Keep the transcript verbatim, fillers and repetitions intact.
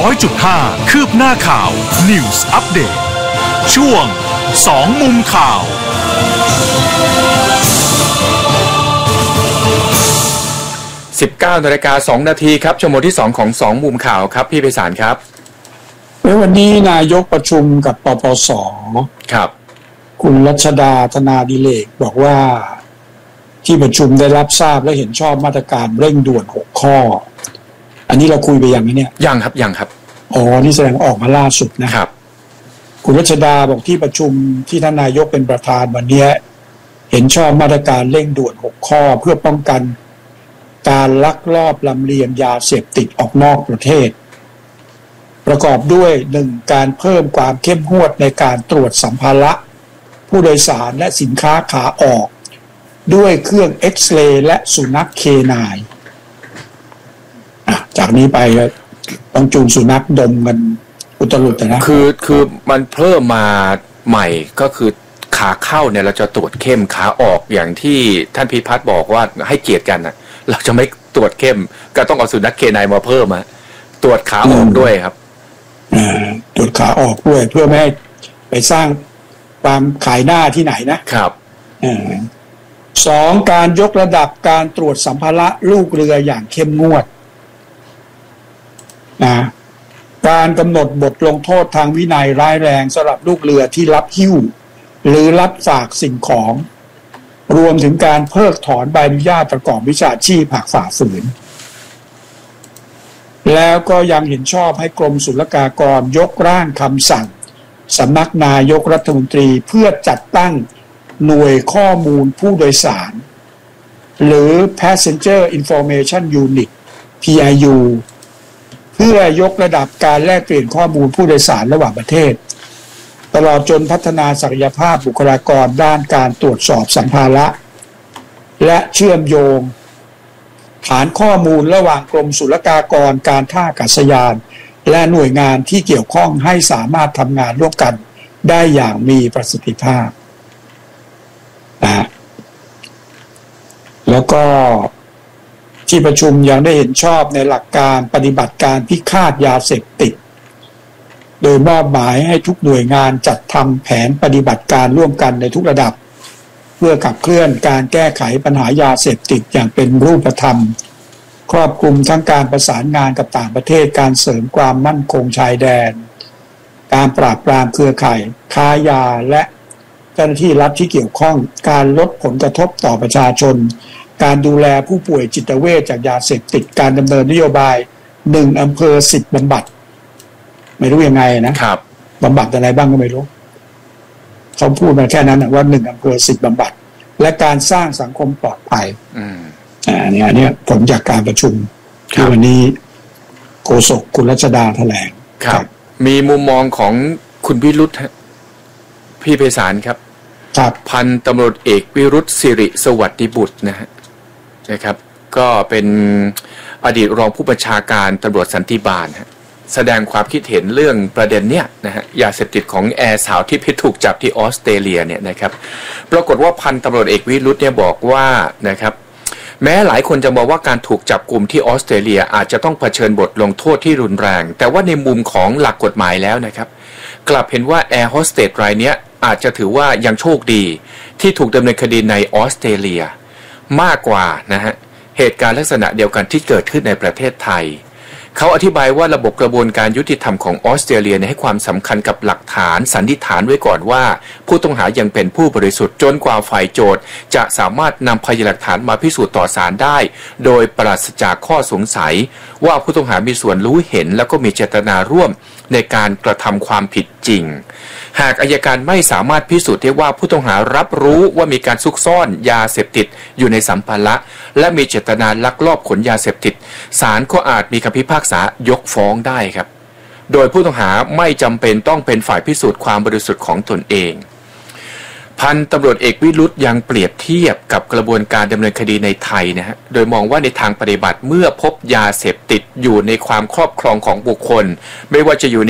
ร้อยจุดห้า คืบหน้าข่าว News Update ช่วงสองมุมข่าวสิบเก้านาฬิกาสองนาทีครับชั่วโมงที่สองของสองมุมข่าวครับพี่ไพศาลครับวันนี้นายกประชุมกับปปส. ครับคุณรัชดาธนาดิเรกบอกว่าที่ประชุมได้รับทราบและเห็นชอบมาตรการเร่งด่วนหกข้ออันนี้เราคุยไปอย่างนี้เนี่ยยังครับยังครับอ๋อนี่แสดงออกมาล่าสุดนะครับคุณรัชดาบอกที่ประชุมที่ท่านนายกเป็นประธานวันนี้เห็นชอบมาตรการเร่งด่วนหกข้อเพื่อป้องกันการลักลอบลำเลียงยาเสพติดออกนอกประเทศประกอบด้วยหนึ่งการเพิ่มความเข้มงวดในการตรวจสัมภาระผู้โดยสารและสินค้าขาออกด้วยเครื่องเอ็กซเรย์และสุนัขเคไนน์จากนี้ไปต้องจูงสุนัขดมกันอุตลุดนะคือคือมันเพิ่มมาใหม่ก็คือขาเข้าเนี่ยเราจะตรวจเข้มขาออกอย่างที่ท่านพิพัฒน์บอกว่าให้เกียรติกันนะเราจะไม่ตรวจเข้มก็ต้องเอาสุนัขเคไนน์มาเพิ่มมาตรวจขาออกด้วยครับตรวจขาออกด้วยเพื่อไม่ให้ไปสร้างความขายหน้าที่ไหนนะครับสองการยกระดับการตรวจสัมภาระลูกเรืออย่างเข้มงวดนะการกำหนดบทลงโทษทางวินัยร้ายแรงสำหรับลูกเรือที่รับหิ้วหรือรับฝากสิ่งของรวมถึงการเพิกถอนใบอนุญาตประกอบวิชาชีพหากฝ่าฝืนแล้วก็ยังเห็นชอบให้กรมศุลกากรยกร่างคำสั่งสำนักนายกรัฐมนตรีเพื่อจัดตั้งหน่วยข้อมูลผู้โดยสารหรือ Passenger Information Unit พี ไอ ยู เพื่อยกระดับการแลกเปลี่ยนข้อมูลผู้โดยสารระหว่างประเทศตลอดจนพัฒนาศักยภาพบุคลากรด้านการตรวจสอบสัมภาระและเชื่อมโยงฐานข้อมูลระหว่างกรมศุลกากรการท่าอากาศยานและหน่วยงานที่เกี่ยวข้องให้สามารถทำงานร่วมกันได้อย่างมีประสิทธิภาพนะแล้วก็ที่ประชุมยังได้เห็นชอบในหลักการปฏิบัติการพิฆาตยาเสพติดโดยมอบหมายให้ทุกหน่วยงานจัดทำแผนปฏิบัติการร่วมกันในทุกระดับเพื่อขับเคลื่อนการแก้ไขปัญหายาเสพติดอย่างเป็นรูปธรรมครอบคลุมทั้งการประสานงานกับต่างประเทศการเสริมความมั่นคงชายแดนการปราบปรามเครือข่ายค้ายาและเจ้าหน้าที่รัฐที่เกี่ยวข้องการลดผลกระทบต่อประชาชนการดูแลผู้ป่วยจิตเวชจากยาเสพติดการดำเนินนโยบายหนึ่งอำเภอสิบบำบัดไม่รู้ยังไงนะครับบำบัดอะไรบ้างก็ไม่รู้เขาพูดมาแค่นั้นว่าหนึ่งอำเภอสิบบำบัดและการสร้างสังคมปลอดภัยอ่าเนี่ยเนี่ยผลจากการประชุมที่วันนี้โฆษกคุณรัชดาแถลงครับมีมุมมองของคุณวิรุธพี่ไพศาลครับพันตำรวจเอกวิรุธสิริสวัสดิบุตรนะฮะนะครับก็เป็นอดีตรองผู้บัญชาการตำรวจสันติบาลฮะแสดงความคิดเห็นเรื่องประเด็นเนี้ยนะฮะยาเสพติดของแอร์สาวที่พิถูกจับที่ออสเตรเลียเนี่ยนะครับปรากฏว่าพันตำรวจเอกวิรุธเนี่ยบอกว่านะครับแม้หลายคนจะมองว่าการถูกจับกลุ่มที่ออสเตรเลียอาจจะต้องเผชิญบทลงโทษที่รุนแรงแต่ว่าในมุมของหลักกฎหมายแล้วนะครับกลับเห็นว่าแอร์โฮสเตสรายเนี้ยอาจจะถือว่ายังโชคดีที่ถูกดำเนินคดีในออสเตรเลียมากกว่านะฮะเหตุการณ์ลักษณะเดียวกันที่เกิดขึ้นในประเทศไทยเขาอธิบายว่าระบบกระบวนการยุติธรรมของออสเตรเลียให้ความสำคัญกับหลักฐานสันนิษฐานไว้ก่อนว่าผู้ต้องหายังเป็นผู้บริสุทธิ์จนกว่าฝ่ายโจทก์จะสามารถนำพยานหลักฐานมาพิสูจน์ต่อศาลได้โดยปราศจากข้อสงสัยว่าผู้ต้องหามีส่วนรู้เห็นแล้วก็มีเจตนาร่วมในการกระทำความผิดจริงหากอัยการไม่สามารถพิสูจน์ได้ว่าผู้ต้องหารับรู้ว่ามีการซุกซ่อนยาเสพติดอยู่ในสัมภาระและมีเจตนาลักลอบขนยาเสพติดศาลก็อาจมีคำพิพากษายกฟ้องได้ครับโดยผู้ต้องหาไม่จำเป็นต้องเป็นฝ่ายพิสูจน์ความบริสุทธิ์ของตนเองพันตำรวจเอกวิรุธยังเปรียบเทียบกับกระบวนการดำเนินคดีในไทยนะฮะโดยมองว่าในทางปฏิบัติเมื่อพบยาเสพติดอยู่ในความครอบครองของบุคคลไม่ว่าจะอยู่